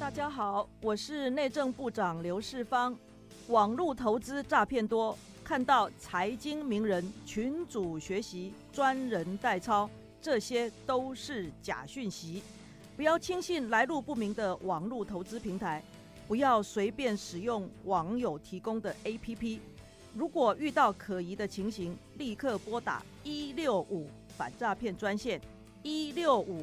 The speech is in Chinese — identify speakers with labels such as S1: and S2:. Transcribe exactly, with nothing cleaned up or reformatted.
S1: 大家好，我是内政部长刘世芳。网络投资诈骗多，看到财经名人群组学习、专人代操，这些都是假讯息。不要轻信来路不明的网络投资平台，不要随便使用网友提供的 A P P。如果遇到可疑的情形，立刻拨打一六五反诈骗专线一六五